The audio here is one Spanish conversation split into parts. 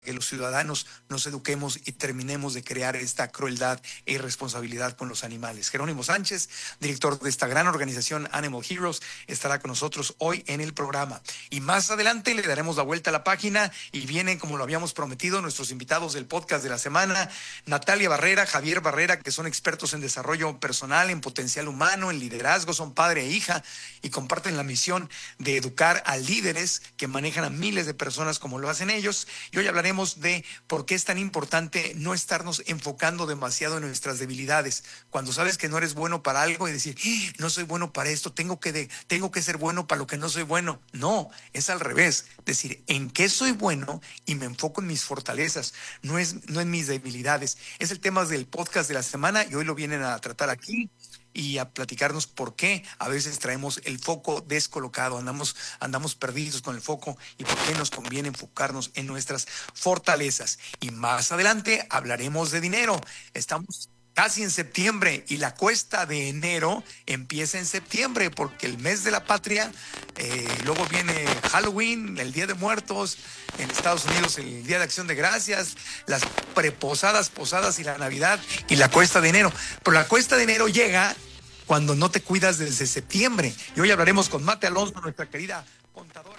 que los ciudadanos nos eduquemos y terminemos de crear esta crueldad e irresponsabilidad con los animales. Jerónimo Sánchez, director de esta gran organización Animal Heroes, estará con nosotros hoy en el programa. Y más adelante le daremos la vuelta a la página y vienen, como lo habíamos prometido, nuestros invitados del podcast de la semana, Natalia Barrera, Javier Barrera, que son expertos en desarrollo personal, en potencial humano, en liderazgo, son padre e hija y comparten la misión de educar a líderes que manejan a miles de personas como lo hacen ellos. Y hoy hablaremos de por qué es tan importante no estarnos enfocando demasiado en nuestras debilidades. Cuando sabes que no eres bueno para algo y decir, no soy bueno para esto, tengo que ser bueno para lo que no soy bueno. No, es al revés. Decir, ¿en qué soy bueno? Y me enfoco en mis fortalezas, no en mis debilidades. Es el tema del podcast de la semana y hoy lo vienen a tratar aquí y a platicarnos por qué a veces traemos el foco descolocado, andamos perdidos con el foco y por qué nos conviene enfocarnos en nuestras fortalezas. Y más adelante hablaremos de dinero. Estamos casi en septiembre y la cuesta de enero empieza en septiembre porque el mes de la patria, luego viene Halloween, el Día de Muertos, en Estados Unidos el Día de Acción de Gracias, las preposadas, posadas y la Navidad y la cuesta de enero. Pero la cuesta de enero llega cuando no te cuidas desde septiembre. Y hoy hablaremos con Mate Alonso, nuestra querida contadora,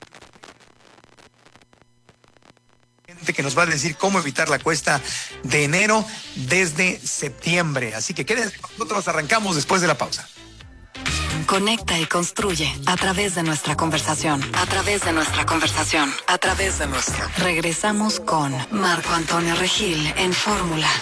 que nos va a decir cómo evitar la cuesta de enero desde septiembre. Así que quédense con nosotros, arrancamos después de la pausa. Conecta y construye a través de nuestra conversación. Regresamos con Marco Antonio Regil en Fórmula.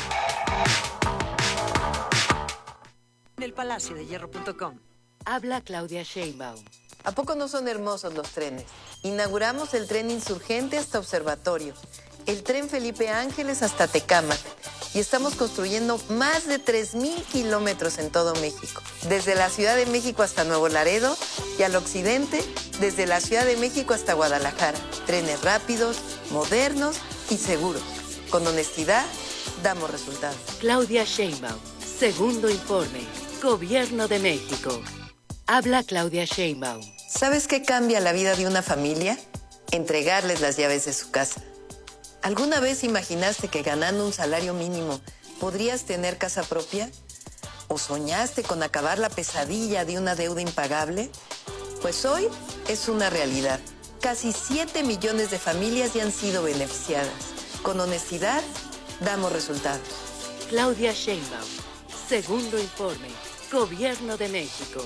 En el palaciodehierro.com. Habla Claudia Sheinbaum. ¿A poco no son hermosos los trenes? Inauguramos el tren Insurgente hasta Observatorio, el tren Felipe Ángeles hasta Tecámac y estamos construyendo más de 3,000 kilómetros en todo México, desde la Ciudad de México hasta Nuevo Laredo y al occidente, desde la Ciudad de México hasta Guadalajara. Trenes rápidos, modernos y seguros. Con honestidad, damos resultados. Claudia Sheinbaum, segundo informe, Gobierno de México. Habla Claudia Sheinbaum. ¿Sabes qué cambia la vida de una familia? Entregarles las llaves de su casa. ¿Alguna vez imaginaste que ganando un salario mínimo podrías tener casa propia? ¿O soñaste con acabar la pesadilla de una deuda impagable? Pues hoy es una realidad. Casi 7 millones de familias ya han sido beneficiadas. Con honestidad, damos resultados. Claudia Sheinbaum, segundo informe, Gobierno de México.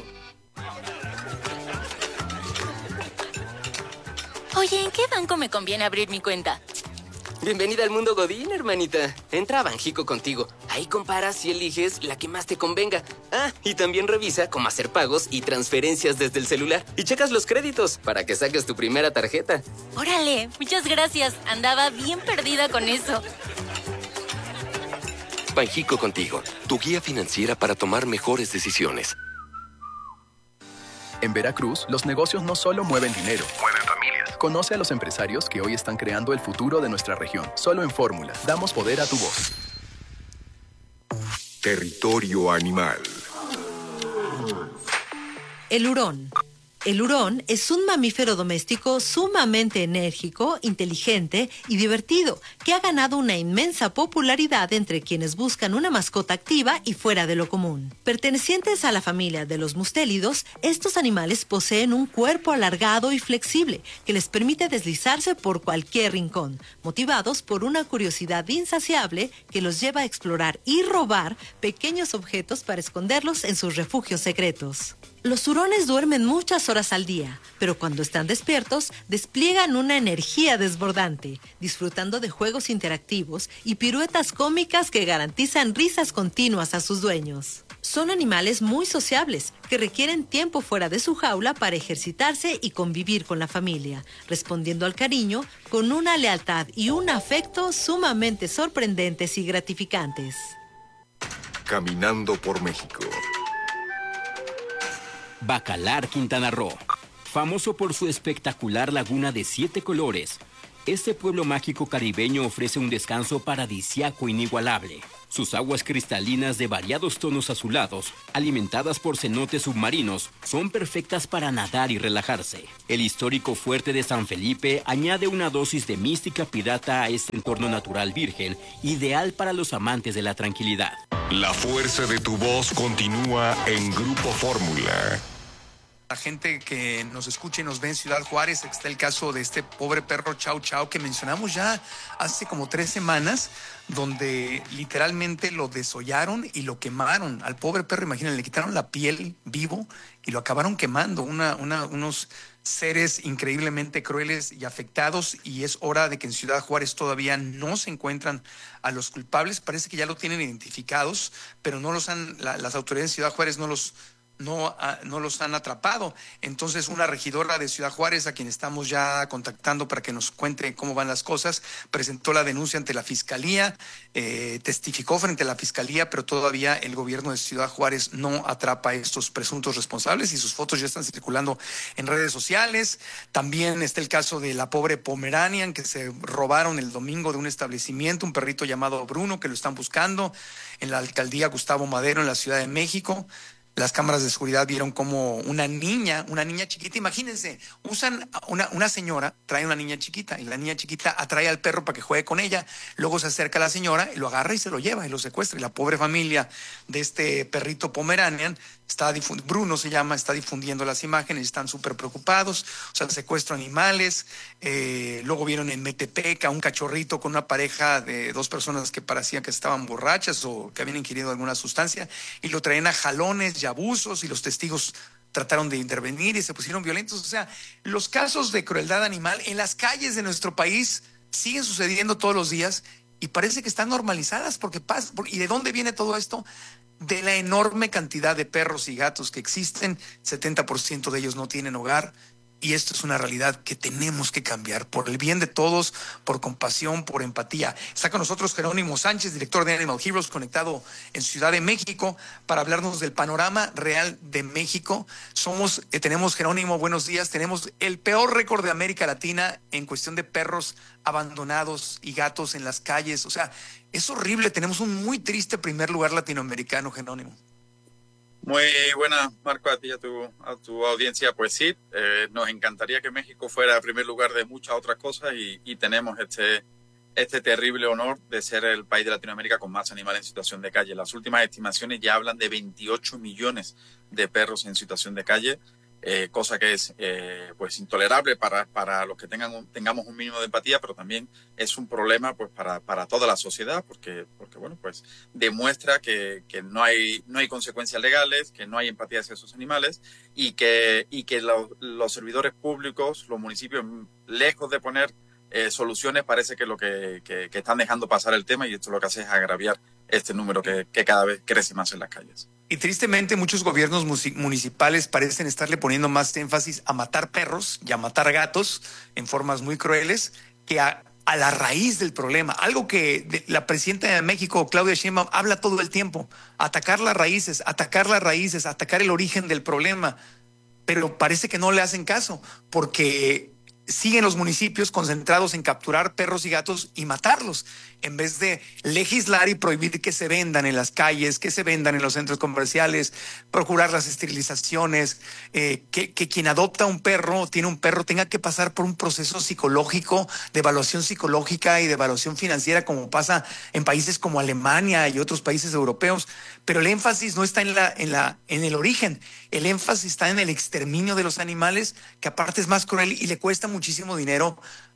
Oye, ¿en qué banco me conviene abrir mi cuenta? Bienvenida al mundo Godín, hermanita. Entra a Banjico contigo. Ahí comparas y eliges la que más te convenga. Ah, y también revisa cómo hacer pagos y transferencias desde el celular. Y checas los créditos para que saques tu primera tarjeta. Órale, muchas gracias. Andaba bien perdida con eso. Banjico contigo, tu guía financiera para tomar mejores decisiones. En Veracruz, los negocios no solo mueven dinero, mueven familias. Conoce a los empresarios que hoy están creando el futuro de nuestra región. Solo en Fórmula, damos poder a tu voz. Territorio animal. El hurón. El hurón es un mamífero doméstico sumamente enérgico, inteligente y divertido, que ha ganado una inmensa popularidad entre quienes buscan una mascota activa y fuera de lo común. Pertenecientes a la familia de los mustélidos, estos animales poseen un cuerpo alargado y flexible que les permite deslizarse por cualquier rincón, motivados por una curiosidad insaciable que los lleva a explorar y robar pequeños objetos para esconderlos en sus refugios secretos. Los hurones duermen muchas horas al día, pero cuando están despiertos, despliegan una energía desbordante, disfrutando de juegos interactivos y piruetas cómicas que garantizan risas continuas a sus dueños. Son animales muy sociables, que requieren tiempo fuera de su jaula para ejercitarse y convivir con la familia, respondiendo al cariño con una lealtad y un afecto sumamente sorprendentes y gratificantes. Caminando por México. Bacalar, Quintana Roo. Famoso por su espectacular laguna de 7 colores, este pueblo mágico caribeño ofrece un descanso paradisíaco inigualable. Sus aguas cristalinas de variados tonos azulados, alimentadas por cenotes submarinos, son perfectas para nadar y relajarse. El histórico fuerte de San Felipe añade una dosis de mística pirata a este entorno natural virgen, ideal para los amantes de la tranquilidad. La fuerza de tu voz continúa en Grupo Fórmula. La gente que nos escucha y nos ve en Ciudad Juárez, está el caso de este pobre perro Chau Chau que mencionamos ya hace como 3 semanas, donde literalmente lo desollaron y lo quemaron. Al pobre perro, imagínense, le quitaron la piel vivo y lo acabaron quemando. Unos seres increíblemente crueles y afectados, y es hora de que en Ciudad Juárez todavía no se encuentran a los culpables. Parece que ya lo tienen identificados, pero no los han, las autoridades de Ciudad Juárez no los han atrapado. Entonces, una regidora de Ciudad Juárez, a quien estamos ya contactando para que nos cuente cómo van las cosas, presentó la denuncia ante la Fiscalía, testificó frente a la Fiscalía, pero todavía el gobierno de Ciudad Juárez no atrapa a estos presuntos responsables y sus fotos ya están circulando en redes sociales. También está el caso de la pobre Pomeranian que se robaron el domingo de un establecimiento, un perrito llamado Bruno, que lo están buscando en la alcaldía Gustavo Madero, en la Ciudad de México. Las cámaras de seguridad vieron como una niña chiquita, imagínense, usan una señora, trae una niña chiquita y la niña chiquita atrae al perro para que juegue con ella, luego se acerca a la señora y lo agarra y se lo lleva y lo secuestra. Y la pobre familia de este perrito Pomeranian, Bruno se llama, está difundiendo las imágenes y están súper preocupados. O sea, secuestro de animales. Luego vieron en Metepec a un cachorrito con una pareja de 2 personas que parecían que estaban borrachas o que habían ingerido alguna sustancia y lo traían a jalones y abusos, y los testigos trataron de intervenir y se pusieron violentos. O sea, los casos de crueldad animal en las calles de nuestro país siguen sucediendo todos los días y parece que están normalizadas porque pasa. ¿Y de dónde viene todo esto? De la enorme cantidad de perros y gatos que existen. 70% de ellos no tienen hogar. Y esto es una realidad que tenemos que cambiar por el bien de todos, por compasión, por empatía. Está con nosotros Jerónimo Sánchez, director de Animal Heroes, conectado en Ciudad de México, para hablarnos del panorama real de México. Tenemos, Jerónimo, buenos días, tenemos el peor récord de América Latina en cuestión de perros abandonados y gatos en las calles. O sea, es horrible, tenemos un muy triste primer lugar latinoamericano, Jerónimo. Muy buenas, Marco, a ti y a tu audiencia. Pues sí, nos encantaría que México fuera el primer lugar de muchas otras cosas y tenemos este terrible honor de ser el país de Latinoamérica con más animales en situación de calle. Las últimas estimaciones ya hablan de 28 millones de perros en situación de calle, cosa que es pues intolerable para los que tengamos un mínimo de empatía, pero también es un problema pues para toda la sociedad porque bueno, pues demuestra que no hay consecuencias legales, que no hay empatía hacia esos animales y que los servidores públicos, los municipios, lejos de poner soluciones, parece que lo que están dejando pasar el tema, y esto lo que hace es agraviar este número que cada vez crece más en las calles. Y tristemente muchos gobiernos municipales parecen estarle poniendo más énfasis a matar perros y a matar gatos en formas muy crueles que a la raíz del problema. Algo que la presidenta de México, Claudia Sheinbaum, habla todo el tiempo. Atacar las raíces, atacar el origen del problema. Pero parece que no le hacen caso porque siguen los municipios concentrados en capturar perros y gatos y matarlos, en vez de legislar y prohibir que se vendan en las calles, que se vendan en los centros comerciales, procurar las esterilizaciones, que quien adopta un perro, tiene un perro, tenga que pasar por un proceso psicológico, de evaluación psicológica y de evaluación financiera, como pasa en países como Alemania y otros países europeos. Pero el énfasis no está en el origen, el énfasis está en el exterminio de los animales, que aparte es más cruel y le cuesta muchísimo dinero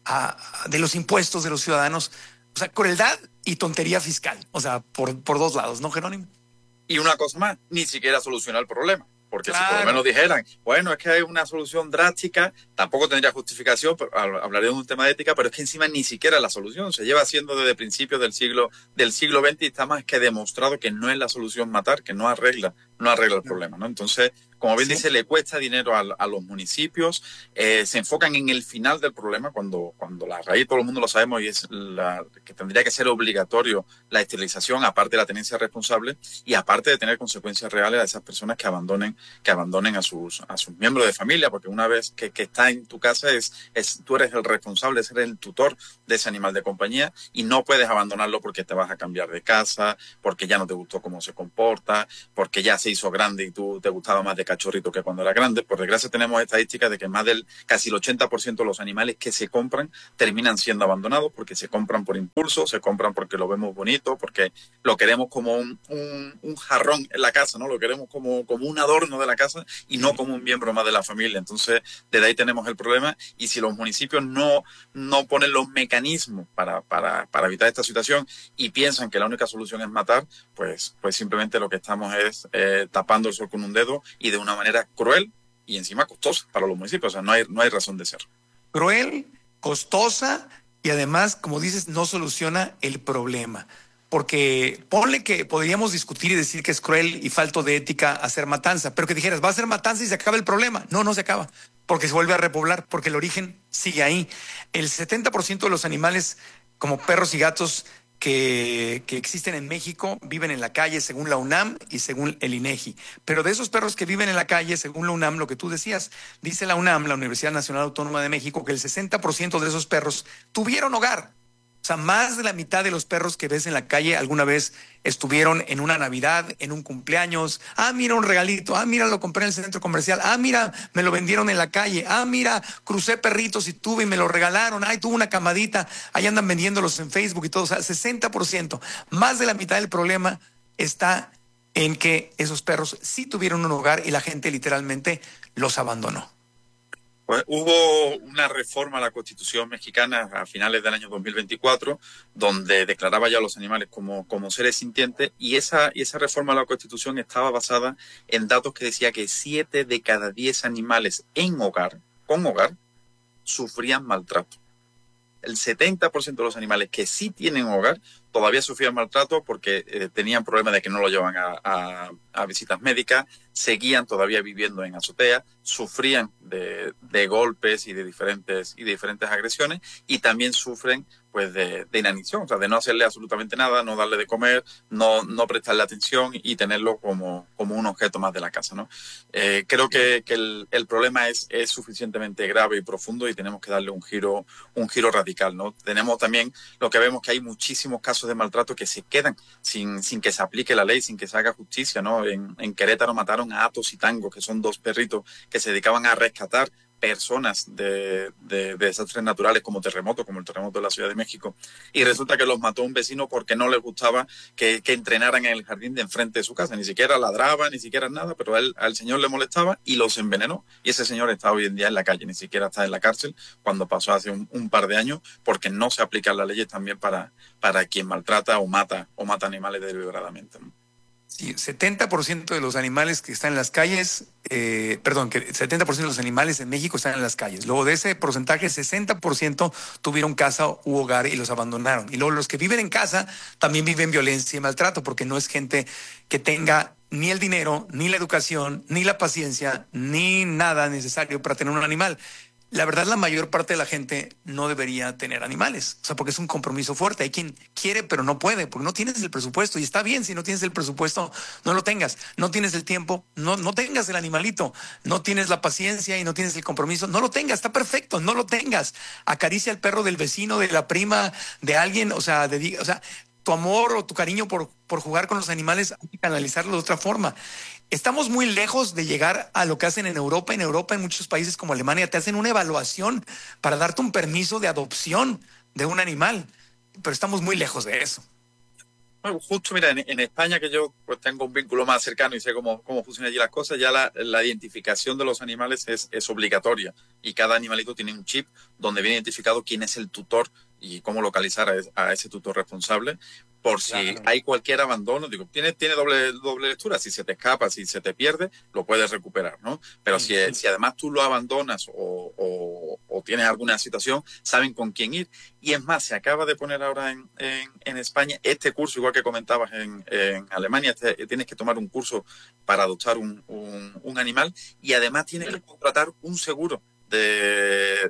de los impuestos de los ciudadanos. O sea, crueldad y tontería fiscal. O sea, por 2 lados, ¿no, Jerónimo? Y una cosa más, ni siquiera soluciona el problema. Porque claro, si por lo menos dijeran, bueno, es que hay una solución drástica, tampoco tendría justificación, hablaríamos de un tema de ética, pero es que encima ni siquiera es la solución. Se lleva haciendo desde principios del siglo XX y está más que demostrado que no es la solución matar, que no arregla el problema, ¿no? Entonces, como bien Sí. dice, le cuesta dinero a los municipios, se enfocan en el final del problema cuando la raíz, todo el mundo lo sabemos, y es que tendría que ser obligatorio la esterilización, aparte de la tenencia responsable y aparte de tener consecuencias reales a esas personas que abandonen a sus miembros de familia, porque una vez que está en tu casa tú eres el responsable, eres el tutor de ese animal de compañía y no puedes abandonarlo porque te vas a cambiar de casa, porque ya no te gustó cómo se comporta, porque ya se hizo grande y tú te gustaba más de cachorrito que cuando era grande. Por desgracia tenemos estadísticas de que casi el 80% de los animales que se compran terminan siendo abandonados porque se compran por impulso, se compran porque lo vemos bonito, porque lo queremos como un jarrón en la casa, ¿no? Lo queremos como un adorno de la casa y no como un miembro más de la familia. Entonces, desde ahí tenemos el problema, y si los municipios no ponen los mecanismos para evitar esta situación y piensan que la única solución es matar, pues simplemente lo que estamos es tapando el sol con un dedo y de una manera cruel y encima costosa para los municipios. O sea, no hay razón de ser. Cruel, costosa y además, como dices, no soluciona el problema. Porque ponle que podríamos discutir y decir que es cruel y falto de ética hacer matanza, pero que dijeras, va a ser matanza y se acaba el problema. No se acaba, porque se vuelve a repoblar, porque el origen sigue ahí. El 70% de los animales, como perros y gatos, que existen en México viven en la calle según la UNAM y según el INEGI. Pero de esos perros que viven en la calle, según la UNAM, lo que tú decías, dice la UNAM, la Universidad Nacional Autónoma de México, que el 60% de esos perros tuvieron hogar. O sea, más de la mitad de los perros que ves en la calle alguna vez estuvieron en una Navidad, en un cumpleaños. Ah, mira un regalito. Ah, mira, lo compré en el centro comercial. Ah, mira, me lo vendieron en la calle. Ah, mira, crucé perritos y tuve y me lo regalaron. Ay, tuve una camadita. Ahí andan vendiéndolos en Facebook y todo. O sea, 60%. Más de la mitad del problema está en que esos perros sí tuvieron un hogar y la gente literalmente los abandonó. Pues hubo una reforma a la Constitución mexicana a finales del año 2024, donde declaraba ya a los animales como seres sintientes, y esa reforma a la Constitución estaba basada en datos que decía que 7 de cada 10 animales con hogar, sufrían maltrato. El 70% de los animales que sí tienen hogar todavía sufrían maltrato porque tenían problemas de que no lo llevan a visitas médicas, seguían todavía viviendo en azotea, sufrían de golpes y de diferentes agresiones, y también sufren pues de inanición, o sea, de no hacerle absolutamente nada, no darle de comer, no prestarle atención y tenerlo como un objeto más de la casa, ¿no? Creo que el problema es suficientemente grave y profundo y tenemos que darle un giro radical, ¿no? Tenemos también lo que vemos, que hay muchísimos casos de maltrato que se quedan sin que se aplique la ley, sin que se haga justicia, ¿no? En Querétaro mataron a Atos y Tango, que son 2 perritos que se dedicaban a rescatar personas de desastres naturales como el terremoto de la Ciudad de México, y resulta que los mató un vecino porque no les gustaba que entrenaran en el jardín de enfrente de su casa. Ni siquiera ladraba, ni siquiera nada, pero al señor le molestaba y los envenenó, y ese señor está hoy en día en la calle, ni siquiera está en la cárcel, cuando pasó hace un par de años, porque no se aplican las leyes también para quien maltrata o mata animales deliberadamente, ¿no? Sí, 70% de los animales que están en las calles, que 70% de los animales en México están en las calles. Luego de ese porcentaje, 60% tuvieron casa u hogar y los abandonaron. Y luego los que viven en casa también viven violencia y maltrato, porque no es gente que tenga ni el dinero, ni la educación, ni la paciencia, ni nada necesario para tener un animal. La verdad, la mayor parte de la gente no debería tener animales, o sea, porque es un compromiso fuerte. Hay quien quiere, pero no puede, porque no tienes el presupuesto, y está bien si no tienes el presupuesto, no lo tengas. No tienes el tiempo, no tengas el animalito. No tienes la paciencia y no tienes el compromiso, no lo tengas, está perfecto, no lo tengas. Acaricia al perro del vecino, de la prima, de alguien, o sea, tu amor o tu cariño por jugar con los animales, hay que canalizarlo de otra forma. Estamos muy lejos de llegar a lo que hacen en Europa. En Europa, en muchos países como Alemania, te hacen una evaluación para darte un permiso de adopción de un animal, pero estamos muy lejos de eso. Bueno, justo mira, en España, que yo pues tengo un vínculo más cercano y sé cómo funcionan allí las cosas, ya la identificación de los animales es obligatoria, y cada animalito tiene un chip donde viene identificado quién es el tutor y cómo localizar a ese tutor responsable. Por si hay cualquier abandono, digo, tiene doble lectura. Si se te escapa, si se te pierde, lo puedes recuperar, ¿no? Pero si además tú lo abandonas o tienes alguna situación, saben con quién ir. Y es más, se acaba de poner ahora en España este curso, igual que comentabas en Alemania, tienes que tomar un curso para adoptar un animal y además tienes que contratar un seguro de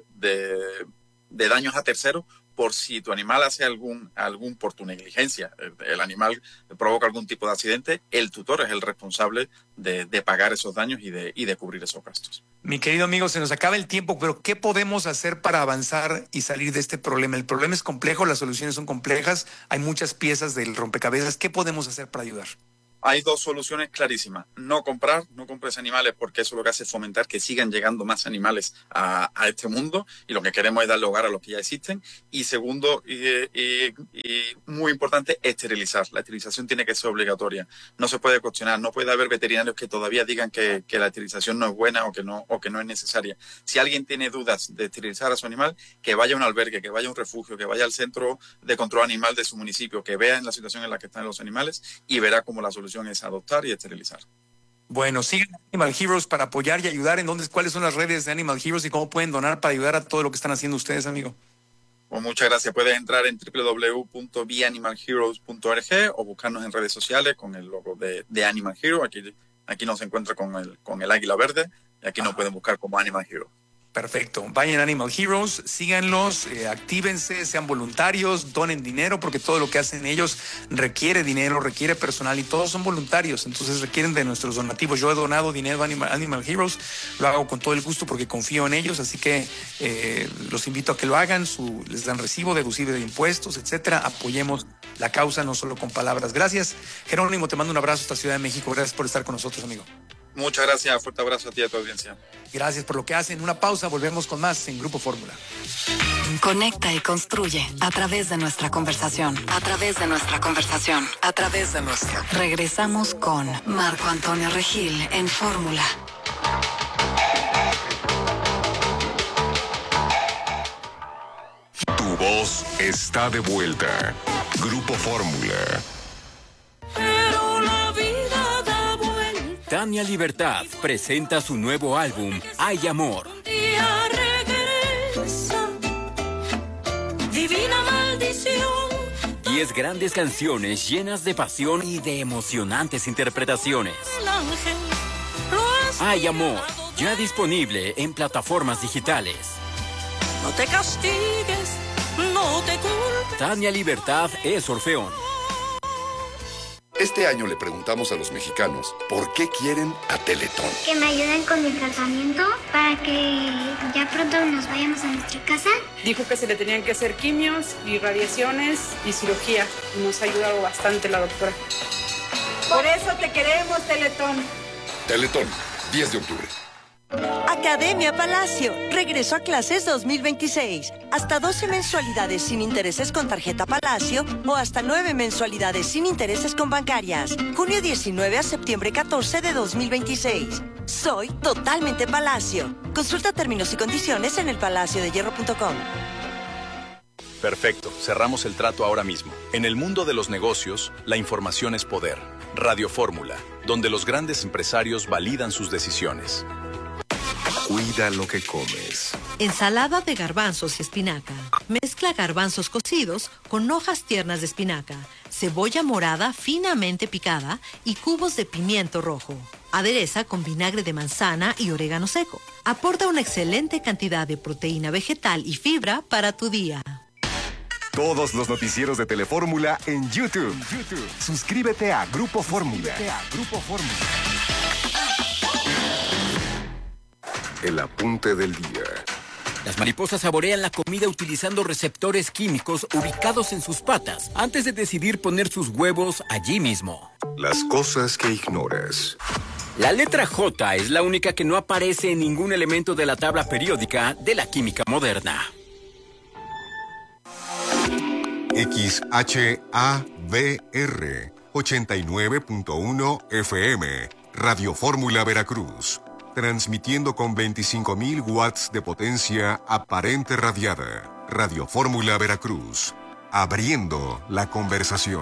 daños a terceros por si tu animal hace algún por tu negligencia, el animal provoca algún tipo de accidente, el tutor es el responsable de pagar esos daños y de cubrir esos gastos. Mi querido amigo, se nos acaba el tiempo, pero ¿qué podemos hacer para avanzar y salir de este problema? El problema es complejo, las soluciones son complejas, hay muchas piezas del rompecabezas. ¿Qué podemos hacer para ayudar? Hay dos soluciones clarísimas. No compres animales, porque eso lo que hace es fomentar que sigan llegando más animales a este mundo, y lo que queremos es darle hogar a los que ya existen. Y segundo, y muy importante, esterilizar. La esterilización tiene que ser obligatoria. No se puede cuestionar. No puede haber veterinarios que todavía digan que la esterilización no es buena o que no es necesaria. Si alguien tiene dudas de esterilizar a su animal, que vaya a un albergue, que vaya a un refugio, que vaya al centro de control animal de su municipio, que vea en la situación en la que están los animales y verá cómo la solución es adoptar y esterilizar. Bueno, sigan Animal Heroes para apoyar y ayudar. ¿Cuáles son las redes de Animal Heroes y cómo pueden donar para ayudar a todo lo que están haciendo ustedes, amigo? Pues muchas gracias. Puedes entrar en www.beanimalheroes.org o buscarnos en redes sociales con el logo de Animal Hero. Aquí nos encuentra con el águila verde y aquí nos pueden buscar como Animal Hero. Perfecto. Vayan a Animal Heroes, síganlos, actívense, sean voluntarios, donen dinero, porque todo lo que hacen ellos requiere dinero, requiere personal y todos son voluntarios, entonces requieren de nuestros donativos. Yo he donado dinero a Animal Heroes, lo hago con todo el gusto porque confío en ellos, así que los invito a que lo hagan, les dan recibo deducible de impuestos, etcétera. Apoyemos la causa, no solo con palabras. Gracias, Jerónimo, te mando un abrazo hasta Ciudad de México. Gracias por estar con nosotros, amigo. Muchas gracias, fuerte abrazo a ti y a tu audiencia. Gracias por lo que hacen. Una pausa, volvemos con más en Grupo Fórmula. Conecta y construye a través de nuestra conversación. A través de nuestra conversación. A través de nuestra. Regresamos con Marco Antonio Regil en Fórmula. Tu voz está de vuelta. Grupo Fórmula. Tania Libertad presenta su nuevo álbum, Hay Amor. Divina maldición. 10 grandes canciones llenas de pasión y de emocionantes interpretaciones. Hay Amor, ya disponible en plataformas digitales. No te castigues, no te culpes. Tania Libertad es Orfeón. Este año le preguntamos a los mexicanos por qué quieren a Teletón. Que me ayuden con mi tratamiento para que ya pronto nos vayamos a nuestra casa. Dijo que se le tenían que hacer quimios y radiaciones y cirugía. Nos ha ayudado bastante la doctora. Por eso te queremos, Teletón. Teletón, 10 de octubre. Academia Palacio, regreso a clases 2026. Hasta 12 mensualidades sin intereses con tarjeta Palacio o hasta 9 mensualidades sin intereses con bancarias. Junio 19 a septiembre 14 de 2026. Soy totalmente Palacio. Consulta términos y condiciones en elpalaciodehierro.com. Perfecto, cerramos el trato ahora mismo. En el mundo de los negocios, la información es poder. Radio Fórmula, donde los grandes empresarios validan sus decisiones. Cuida lo que comes. Ensalada de garbanzos y espinaca. Mezcla garbanzos cocidos con hojas tiernas de espinaca, cebolla morada finamente picada y cubos de pimiento rojo. Adereza con vinagre de manzana y orégano seco. Aporta una excelente cantidad de proteína vegetal y fibra para tu día. Todos los noticieros de Telefórmula en YouTube. Suscríbete a Grupo Fórmula. El apunte del día. Las mariposas saborean la comida utilizando receptores químicos ubicados en sus patas antes de decidir poner sus huevos allí mismo. Las cosas que ignoras. La letra J es la única que no aparece en ningún elemento de la tabla periódica de la química moderna. XHAVR 89.1 FM Radio Fórmula Veracruz. Transmitiendo con 25.000 watts de potencia aparente radiada. Radio Fórmula Veracruz, abriendo la conversación.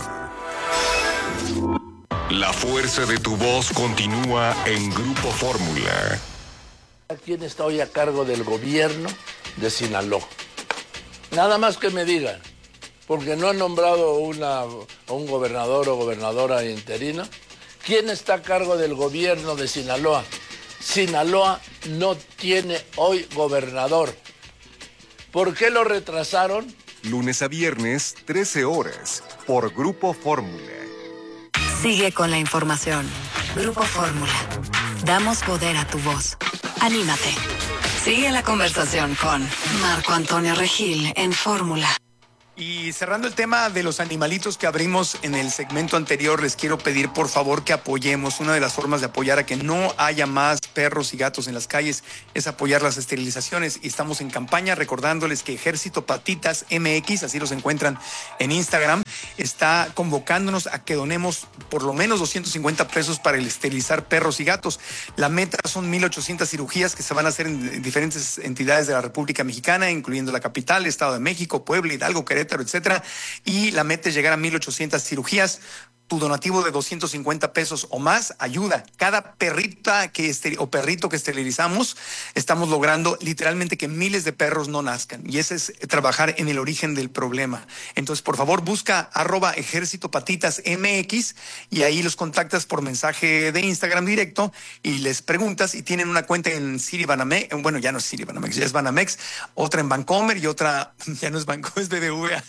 La fuerza de tu voz continúa en Grupo Fórmula. ¿Quién está hoy a cargo del gobierno de Sinaloa? Nada más que me digan, porque no han nombrado a un gobernador o gobernadora interina. ¿Quién está a cargo del gobierno de Sinaloa? Sinaloa no tiene hoy gobernador. ¿Por qué lo retrasaron? Lunes a viernes, 13 horas, por Grupo Fórmula. Sigue con la información. Grupo Fórmula. Damos poder a tu voz. Anímate. Sigue la conversación con Marco Antonio Regil en Fórmula. Y cerrando el tema de los animalitos que abrimos en el segmento anterior, les quiero pedir por favor que apoyemos. Una de las formas de apoyar a que no haya más perros y gatos en las calles es apoyar las esterilizaciones. Y estamos en campaña recordándoles que Ejército Patitas MX, así los encuentran en Instagram, está convocándonos a que donemos por lo menos 250 pesos para esterilizar perros y gatos. La meta son 1,800 cirugías que se van a hacer en diferentes entidades de la República Mexicana, incluyendo la capital, Estado de México, Puebla, Hidalgo, Querétaro, etcétera, y la meta es llegar a 1,800 cirugías. Tu donativo de 250 pesos o más ayuda. Cada perrita o perrito que esterilizamos, estamos logrando literalmente que miles de perros no nazcan. Y ese es trabajar en el origen del problema. Entonces, por favor, busca @Ejército Patitas MX y ahí los contactas por mensaje de Instagram directo y les preguntas, y tienen una cuenta en Citibanamex. Bueno, ya no es Citibanamex, ya es Banamex, otra en Bancomer y otra, ya no es Bancomer, es BBVA.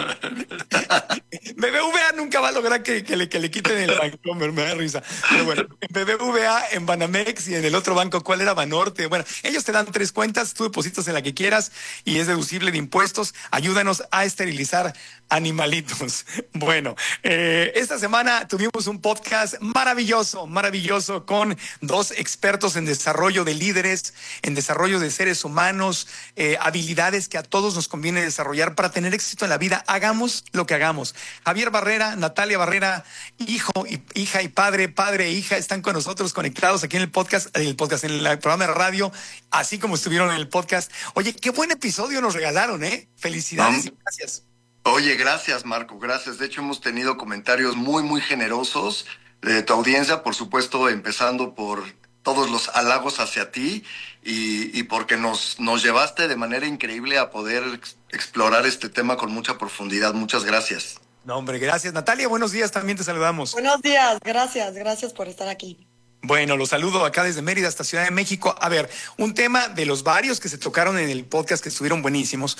BBVA nunca va a lograr que le quiten el Bancomer, me da risa. Pero bueno, en BBVA, en Banamex y en el otro banco, ¿cuál era? Banorte. Bueno, ellos te dan 3 cuentas, tú depositas en la que quieras y es deducible de impuestos. Ayúdanos a esterilizar animalitos. Bueno, esta semana tuvimos un podcast maravilloso con 2 expertos en desarrollo de líderes, en desarrollo de seres humanos, habilidades que a todos nos conviene desarrollar para tener éxito en la vida. Hagamos lo que hagamos. Javier Barrera, Natalia Barrera, hija y padre e hija, están con nosotros conectados aquí en el podcast, en el programa de radio, así como estuvieron en el podcast. Oye, qué buen episodio nos regalaron, Felicidades y gracias. Oye, gracias, Marco, gracias. De hecho, hemos tenido comentarios muy generosos de tu audiencia, por supuesto, empezando por todos los halagos hacia ti y porque nos llevaste de manera increíble a poder explorar este tema con mucha profundidad. Muchas gracias. No, hombre, gracias. Natalia, buenos días, también te saludamos. Buenos días, gracias por estar aquí. Bueno, los saludo acá desde Mérida hasta Ciudad de México. A ver, un tema de los varios que se tocaron en el podcast que estuvieron buenísimos.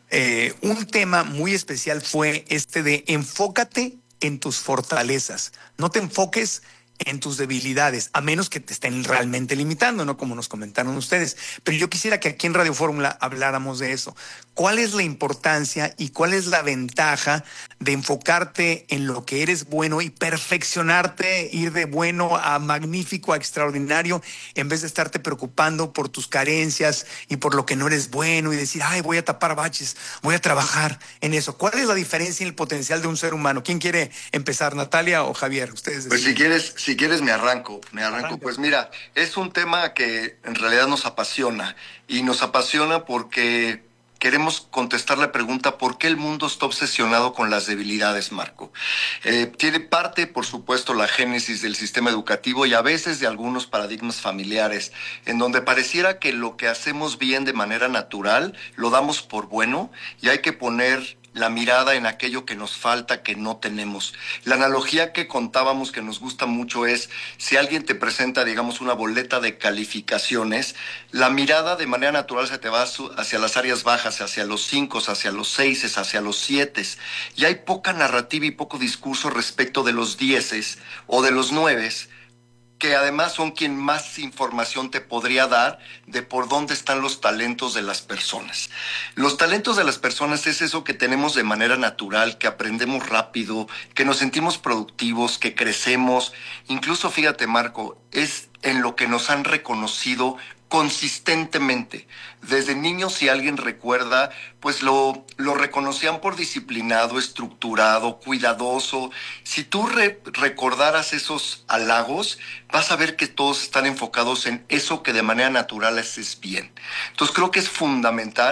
Un tema muy especial fue este de enfócate en tus fortalezas. No te enfoques en tus debilidades, a menos que te estén realmente limitando, ¿no? Como nos comentaron ustedes. Pero yo quisiera que aquí en Radio Fórmula habláramos de eso. ¿Cuál es la importancia y cuál es la ventaja de enfocarte en lo que eres bueno y perfeccionarte, ir de bueno a magnífico, a extraordinario, en vez de estarte preocupando por tus carencias y por lo que no eres bueno y decir, ay, voy a tapar baches, voy a trabajar en eso? ¿Cuál es la diferencia en el potencial de un ser humano? ¿Quién quiere empezar, Natalia o Javier? Ustedes deciden. Pues si quieres me arranco. Pues mira, es un tema que en realidad nos apasiona y nos apasiona porque queremos contestar la pregunta ¿por qué el mundo está obsesionado con las debilidades, Marco? Tiene parte, por supuesto, la génesis del sistema educativo y a veces de algunos paradigmas familiares, en donde pareciera que lo que hacemos bien de manera natural lo damos por bueno y hay que poner la mirada en aquello que nos falta, que no tenemos. La analogía que contábamos que nos gusta mucho es, si alguien te presenta, digamos, una boleta de calificaciones, la mirada de manera natural se te va hacia las áreas bajas, hacia los 5, hacia los 6, hacia los 7, y hay poca narrativa y poco discurso respecto de los 10 o de los 9, que además son quien más información te podría dar de por dónde están los talentos de las personas. Los talentos de las personas es eso que tenemos de manera natural, que aprendemos rápido, que nos sentimos productivos, que crecemos. Incluso, fíjate, Marco, es en lo que nos han reconocido consistentemente. Desde niños, si alguien recuerda, pues lo reconocían por disciplinado, estructurado, cuidadoso. Si tú recordaras esos halagos, vas a ver que todos están enfocados en eso que de manera natural haces bien. Entonces creo que es fundamental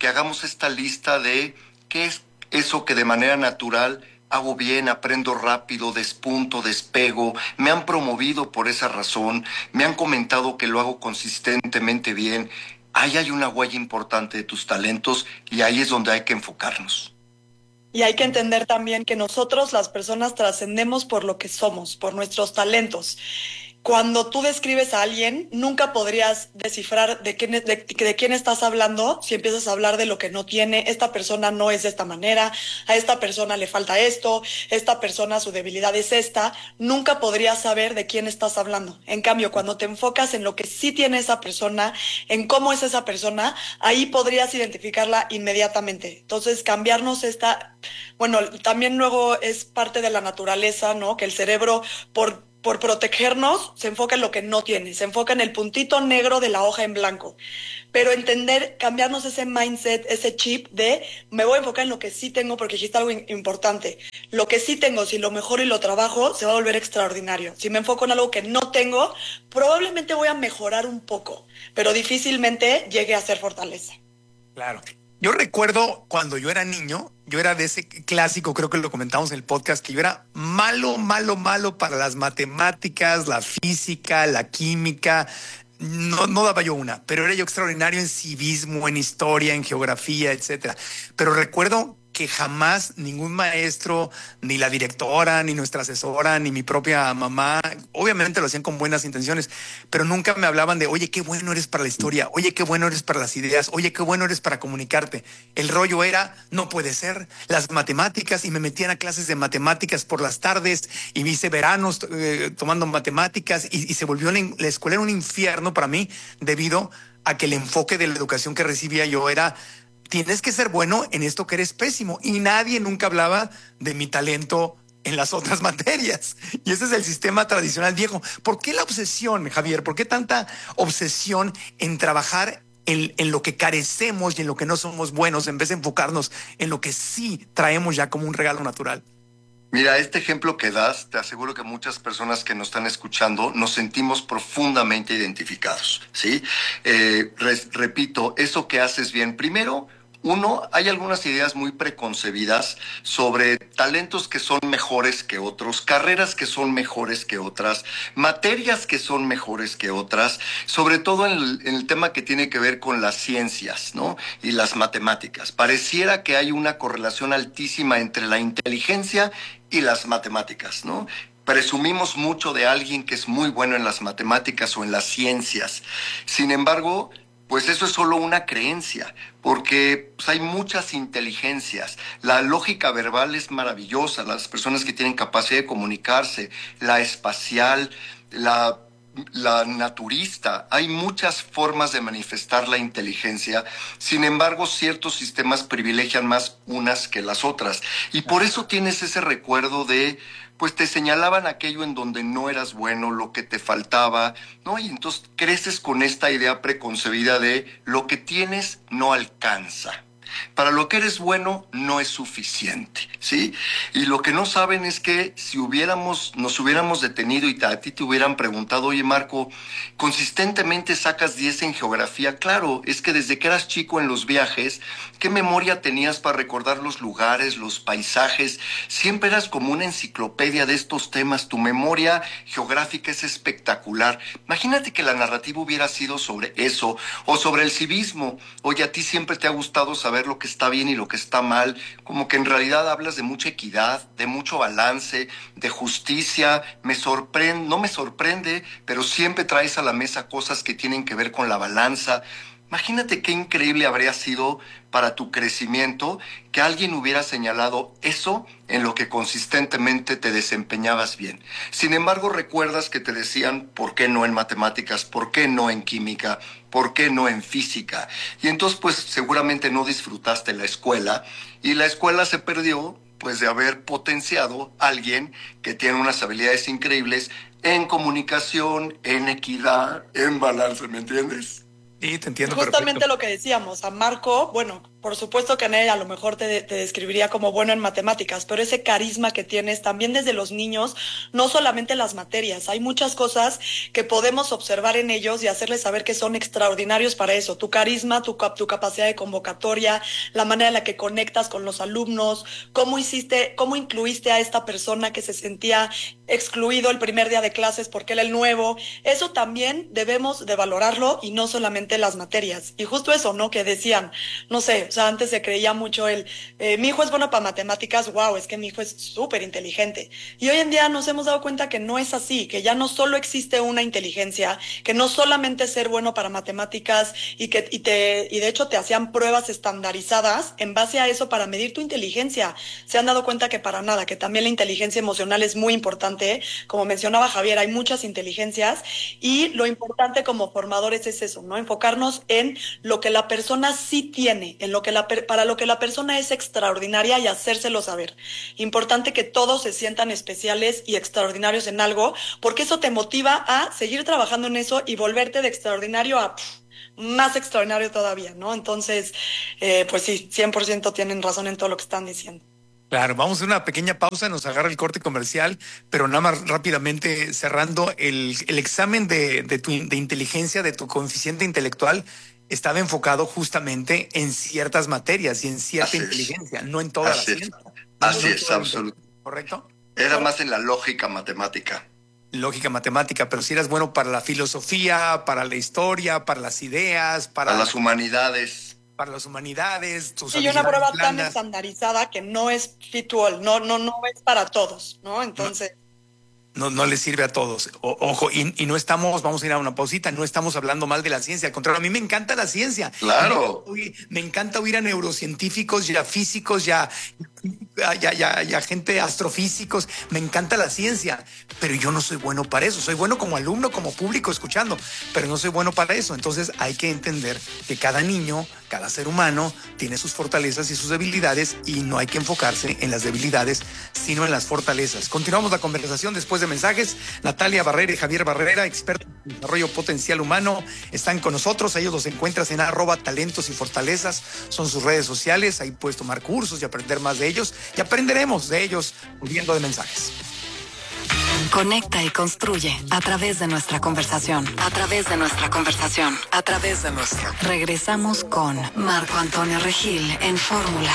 que hagamos esta lista de qué es eso que de manera natural hago bien, aprendo rápido, despunto, despego, me han promovido por esa razón, me han comentado que lo hago consistentemente bien. Ahí hay una huella importante de tus talentos y ahí es donde hay que enfocarnos. Y hay que entender también que nosotros, las personas, trascendemos por lo que somos, por nuestros talentos. Cuando tú describes a alguien, nunca podrías descifrar de quién estás hablando si empiezas a hablar de lo que no tiene. Esta persona no es de esta manera, a esta persona le falta esto, esta persona su debilidad es esta. Nunca podrías saber de quién estás hablando. En cambio, cuando te enfocas en lo que sí tiene esa persona, en cómo es esa persona, ahí podrías identificarla inmediatamente. Entonces, cambiarnos también luego es parte de la naturaleza, ¿no? Que el cerebro, por protegernos, se enfoca en lo que no tiene, se enfoca en el puntito negro de la hoja en blanco. Pero cambiarnos ese mindset, ese chip de me voy a enfocar en lo que sí tengo, porque dijiste algo importante. Lo que sí tengo, si lo mejoro y lo trabajo, se va a volver extraordinario. Si me enfoco en algo que no tengo, probablemente voy a mejorar un poco, pero difícilmente llegue a ser fortaleza. Claro. Yo recuerdo cuando yo era niño, yo era de ese clásico, creo que lo comentamos en el podcast, que yo era malo para las matemáticas, la física, la química. No daba yo una, pero era yo extraordinario en civismo, en historia, en geografía, etcétera. Pero recuerdo que jamás ningún maestro, ni la directora, ni nuestra asesora, ni mi propia mamá, obviamente lo hacían con buenas intenciones, pero nunca me hablaban de, oye, qué bueno eres para la historia, oye, qué bueno eres para las ideas, oye, qué bueno eres para comunicarte. El rollo era, no puede ser, las matemáticas, y me metían a clases de matemáticas por las tardes, y hice veranos tomando matemáticas, y se volvió la escuela era un infierno para mí, debido a que el enfoque de la educación que recibía yo era, tienes que ser bueno en esto que eres pésimo. Y nadie nunca hablaba de mi talento en las otras materias. Y ese es el sistema tradicional viejo. ¿Por qué la obsesión, Javier? ¿Por qué tanta obsesión en trabajar en lo que carecemos y en lo que no somos buenos, en vez de enfocarnos en lo que sí traemos ya como un regalo natural? Mira, este ejemplo que das, te aseguro que muchas personas que nos están escuchando nos sentimos profundamente identificados, ¿sí? Repito, eso que haces bien. Primero, hay algunas ideas muy preconcebidas sobre talentos que son mejores que otros, carreras que son mejores que otras, materias que son mejores que otras, sobre todo en el tema que tiene que ver con las ciencias, ¿no? Y las matemáticas. Pareciera que hay una correlación altísima entre la inteligencia y las matemáticas, ¿no? Presumimos mucho de alguien que es muy bueno en las matemáticas o en las ciencias. Sin embargo, pues eso es solo una creencia, porque hay muchas inteligencias. La lógica verbal es maravillosa, las personas que tienen capacidad de comunicarse, la espacial, la naturista. Hay muchas formas de manifestar la inteligencia. Sin embargo, ciertos sistemas privilegian más unas que las otras. Y por eso tienes ese recuerdo de, pues te señalaban aquello en donde no eras bueno, lo que te faltaba, ¿no? Y entonces creces con esta idea preconcebida de lo que tienes no alcanza. Para lo que eres bueno no es suficiente, ¿sí? Y lo que no saben es que si nos hubiéramos detenido y a ti te hubieran preguntado, oye Marco, consistentemente sacas 10 en geografía, claro, es que desde que eras chico en los viajes, ¿qué memoria tenías para recordar los lugares, los paisajes? Siempre eras como una enciclopedia de estos temas, tu memoria geográfica es espectacular. Imagínate que la narrativa hubiera sido sobre eso, o sobre el civismo. Oye, a ti siempre te ha gustado saber lo que está bien y lo que está mal, como que en realidad hablas de mucha equidad, de mucho balance, de justicia. No me sorprende, pero siempre traes a la mesa cosas que tienen que ver con la balanza. Imagínate qué increíble habría sido para tu crecimiento que alguien hubiera señalado eso en lo que consistentemente te desempeñabas bien. Sin embargo, recuerdas que te decían, ¿por qué no en matemáticas? ¿Por qué no en química? ¿Por qué no en física? Y entonces, pues, seguramente no disfrutaste la escuela, y la escuela se perdió, pues, de haber potenciado a alguien que tiene unas habilidades increíbles en comunicación, en equidad, en balance, ¿me entiendes? Sí, te entiendo. Justamente perfecto. lo que decíamos, a Marco, por supuesto que Ney a lo mejor te describiría como bueno en matemáticas, pero ese carisma que tienes también desde los niños, no solamente las materias, hay muchas cosas que podemos observar en ellos y hacerles saber que son extraordinarios para eso. Tu carisma, tu capacidad de convocatoria, la manera en la que conectas con los alumnos, cómo incluiste a esta persona que se sentía excluido el primer día de clases porque era el nuevo. Eso también debemos de valorarlo y no solamente las materias. Y justo eso, ¿no? Que decían, no sé, o sea, antes se creía mucho mi hijo es bueno para matemáticas, wow, es que mi hijo es súper inteligente. Y hoy en día nos hemos dado cuenta que no es así, que ya no solo existe una inteligencia, que no solamente ser bueno para matemáticas y de hecho te hacían pruebas estandarizadas en base a eso para medir tu inteligencia. Se han dado cuenta que para nada, que también la inteligencia emocional es muy importante. Como mencionaba Javier, hay muchas inteligencias y lo importante como formadores es eso, ¿no? Enfocarnos en lo que la persona sí tiene, en lo que para lo que la persona es extraordinaria y hacérselo saber. Importante que todos se sientan especiales y extraordinarios en algo, porque eso te motiva a seguir trabajando en eso y volverte de extraordinario a más extraordinario todavía, ¿no? Entonces, pues sí, 100% tienen razón en todo lo que están diciendo. Claro, vamos a hacer una pequeña pausa, nos agarra el corte comercial, pero nada más rápidamente cerrando, el examen de inteligencia, de tu coeficiente intelectual, estaba enfocado justamente en ciertas materias y en cierta inteligencia, no en toda la ciencia. Así es, absolutamente. ¿Correcto? Era más en la lógica matemática. Lógica matemática, pero si eras bueno para la filosofía, para la historia, para las ideas, para las humanidades. Para las humanidades, tus y una prueba tan estandarizada que no es fit to all, no es para todos, ¿no? Entonces... No le sirve a todos. Ojo, y no estamos, vamos a ir a una pausita, no estamos hablando mal de la ciencia, al contrario, a mí me encanta la ciencia. Claro. Me encanta oír a neurocientíficos, ya físicos, ya gente astrofísicos, me encanta la ciencia, pero yo no soy bueno para eso. Soy bueno como alumno, como público escuchando, pero no soy bueno para eso. Entonces hay que entender que cada niño, cada ser humano tiene sus fortalezas y sus debilidades y no hay que enfocarse en las debilidades, sino en las fortalezas. Continuamos la conversación después de mensajes. Natalia Barrera y Javier Barrera, expertos en desarrollo potencial humano, están con nosotros. A ellos los encuentras en @talentos y fortalezas. Son sus redes sociales. Ahí puedes tomar cursos y aprender más de ellos. Y aprenderemos de ellos volviendo de mensajes. Conecta y construye a través de nuestra conversación. A través de nuestra conversación. A través de nuestra. Regresamos con Marco Antonio Regil en Fórmula.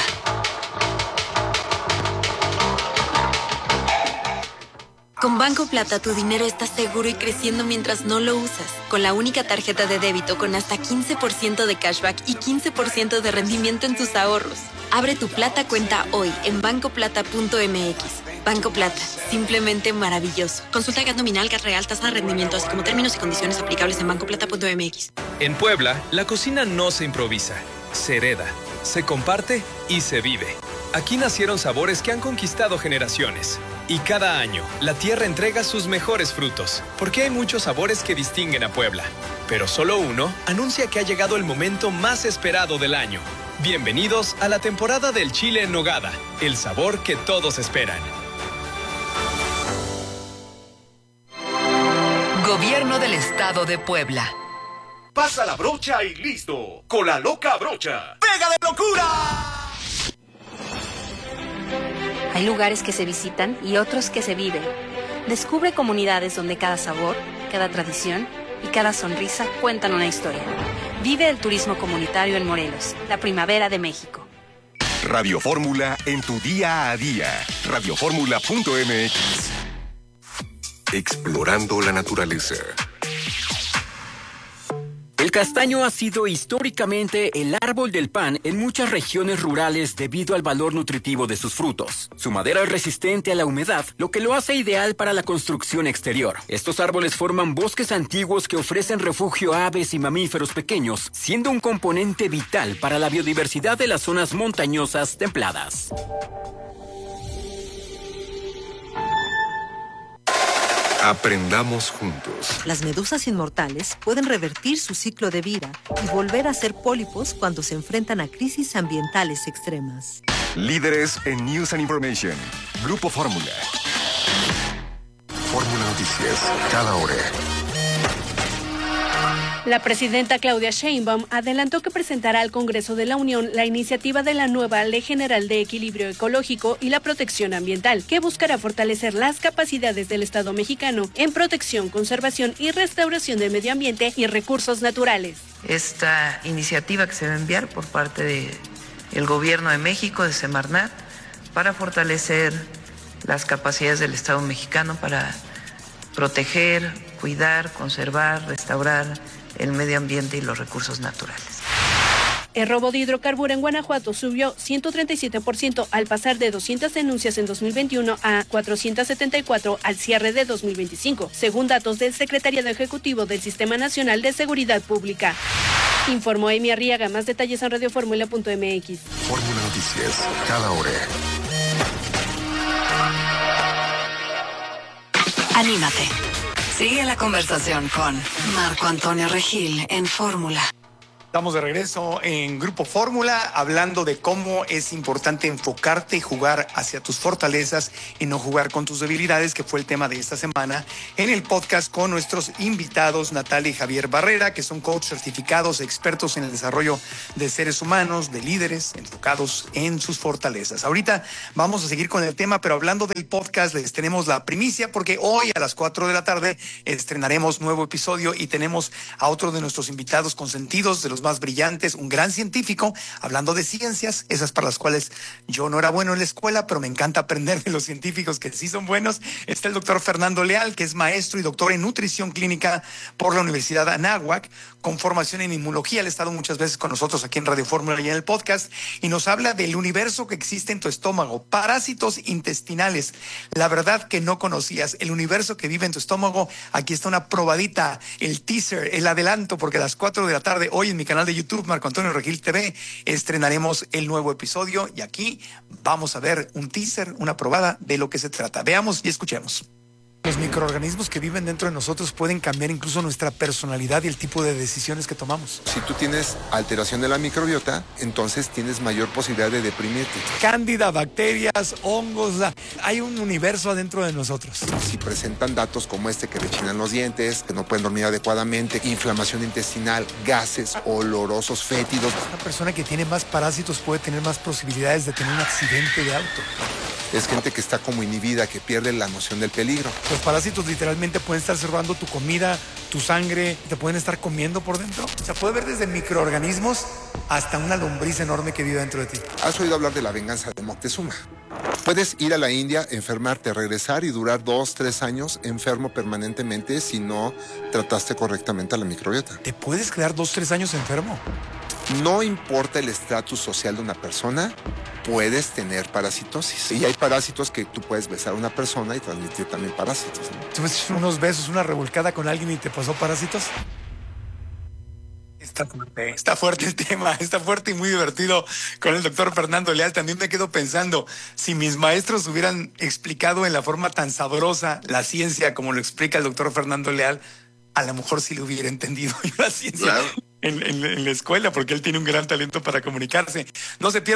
Con Banco Plata tu dinero está seguro y creciendo mientras no lo usas. Con la única tarjeta de débito con hasta 15% de cashback y 15% de rendimiento en tus ahorros. Abre tu Plata cuenta hoy en bancoplata.mx. Banco Plata, simplemente maravilloso. Consulta GAT nominal, GAT real, tasa de rendimiento, así como términos y condiciones aplicables en bancoplata.mx. En Puebla, la cocina no se improvisa, se hereda, se comparte y se vive. Aquí nacieron sabores que han conquistado generaciones. Y cada año, la tierra entrega sus mejores frutos, porque hay muchos sabores que distinguen a Puebla. Pero solo uno anuncia que ha llegado el momento más esperado del año. Bienvenidos a la temporada del chile en nogada, el sabor que todos esperan. Gobierno del Estado de Puebla. Pasa la brocha y listo. Con la loca brocha. ¡Pega de locura! Hay lugares que se visitan y otros que se viven. Descubre comunidades donde cada sabor, cada tradición y cada sonrisa cuentan una historia. Vive el turismo comunitario en Morelos, la primavera de México. Radio Fórmula en tu día a día. Radioformula.mx. Explorando la naturaleza. El castaño ha sido históricamente el árbol del pan en muchas regiones rurales debido al valor nutritivo de sus frutos. Su madera es resistente a la humedad, lo que lo hace ideal para la construcción exterior. Estos árboles forman bosques antiguos que ofrecen refugio a aves y mamíferos pequeños, siendo un componente vital para la biodiversidad de las zonas montañosas templadas. Aprendamos juntos. Las medusas inmortales pueden revertir su ciclo de vida y volver a ser pólipos cuando se enfrentan a crisis ambientales extremas. Líderes en News and Information. Grupo Fórmula. Fórmula Noticias, cada hora. La presidenta Claudia Sheinbaum adelantó que presentará al Congreso de la Unión la iniciativa de la nueva Ley General de Equilibrio Ecológico y la Protección Ambiental, que buscará fortalecer las capacidades del Estado mexicano en protección, conservación y restauración del medio ambiente y recursos naturales. Esta iniciativa que se va a enviar por parte del Gobierno de México, de Semarnat, para fortalecer las capacidades del Estado mexicano para proteger, cuidar, conservar, restaurar el medio ambiente y los recursos naturales. El robo de hidrocarburo en Guanajuato subió 137% al pasar de 200 denuncias en 2021 a 474 al cierre de 2025, según datos del Secretariado Ejecutivo del Sistema Nacional de Seguridad Pública. Informó Amy Arriaga. Más detalles en radioformula.mx. Fórmula Noticias, cada hora. Anímate. Sigue la conversación con Marco Antonio Regil en Fórmula. Estamos de regreso en Grupo Fórmula hablando de cómo es importante enfocarte y jugar hacia tus fortalezas y no jugar con tus debilidades, que fue el tema de esta semana en el podcast con nuestros invitados Natalia y Javier Barrera, que son coach certificados, expertos en el desarrollo de seres humanos, de líderes enfocados en sus fortalezas. Ahorita vamos a seguir con el tema, pero hablando del podcast les tenemos la primicia porque hoy a las 4 de la tarde estrenaremos nuevo episodio y tenemos a otro de nuestros invitados consentidos, de los más brillantes, un gran científico, hablando de ciencias, esas para las cuales yo no era bueno en la escuela, pero me encanta aprender de los científicos que sí son buenos. Está el doctor Fernando Leal, que es maestro y doctor en nutrición clínica por la Universidad Anáhuac, con formación en inmunología. Él ha estado muchas veces con nosotros aquí en Radio Fórmula y en el podcast, y nos habla del universo que existe en tu estómago, parásitos intestinales, la verdad que no conocías, el universo que vive en tu estómago. Aquí está una probadita, el teaser, el adelanto, porque a las 4 de la tarde, hoy en mi canal de YouTube, Marco Antonio Regil TV, estrenaremos el nuevo episodio y aquí vamos a ver un teaser, una probada de lo que se trata. Veamos y escuchemos. Los microorganismos que viven dentro de nosotros pueden cambiar incluso nuestra personalidad y el tipo de decisiones que tomamos. Si tú tienes alteración de la microbiota, entonces tienes mayor posibilidad de deprimirte. Cándida, bacterias, hongos, hay un universo adentro de nosotros. Si presentan datos como este, que rechinan los dientes, que no pueden dormir adecuadamente, inflamación intestinal, gases olorosos, fétidos. Una persona que tiene más parásitos puede tener más posibilidades de tener un accidente de auto. Es gente que está como inhibida, que pierde la noción del peligro. Los parásitos literalmente pueden estar robando tu comida, tu sangre, te pueden estar comiendo por dentro. O sea, puede ver desde microorganismos hasta una lombriz enorme que vive dentro de ti. ¿Has oído hablar de la venganza de Moctezuma? Puedes ir a la India, enfermarte, regresar y durar 2-3 años enfermo permanentemente si no trataste correctamente a la microbiota. ¿Te puedes quedar 2-3 años enfermo? No importa el estatus social de una persona, puedes tener parasitosis. Y hay parásitos que tú puedes besar a una persona y transmitir también parásitos, ¿no? ¿Tú ves unos besos, una revolcada con alguien y te pasó parásitos? Está fuerte el tema, está fuerte y muy divertido con el doctor Fernando Leal. También me quedo pensando, si mis maestros hubieran explicado en la forma tan sabrosa la ciencia como lo explica el doctor Fernando Leal, a lo mejor sí lo hubiera entendido yo la ciencia. Claro. En la escuela, porque él tiene un gran talento para comunicarse. No se pierda.